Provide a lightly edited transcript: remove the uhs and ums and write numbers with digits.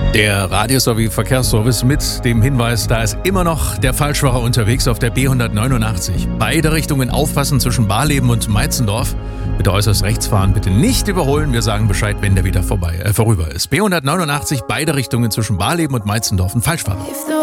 Der Radio-Verkehrsservice mit dem Hinweis, da ist immer noch der Falschfahrer unterwegs auf der B189. Beide Richtungen aufpassen zwischen Barleben und Meitzendorf. Bitte äußerst rechts fahren, bitte nicht überholen. Wir sagen Bescheid, wenn der wieder vorüber ist. B189, beide Richtungen zwischen Barleben und Meitzendorf, ein Falschfahrer.